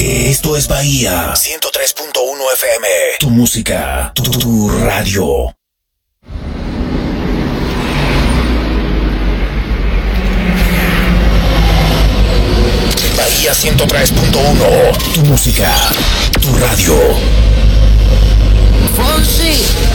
Esto es Bahía 103.1 FM. Tu música, tu radio. Bahía 103.1. Tu música, tu radio. Fonsi.